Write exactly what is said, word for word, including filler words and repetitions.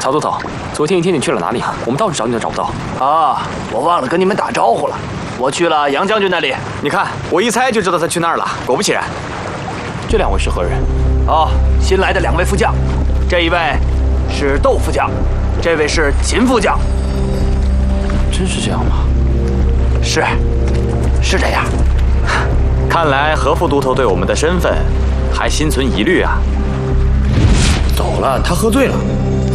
曹都头，昨天一天你去了哪里？我们到处找你都找不到。 啊，我忘了跟你们打招呼了。我去了杨将军那里。 你看，我一猜就知道他去那儿了。果不其然，这两位是何人？ 哦，新来的两位副将，这一位是窦副将，这位是秦副将。 真是这样吗？ 是，是这样。 看来何副都头对我们的身份还心存疑虑啊。 走了，他喝醉了。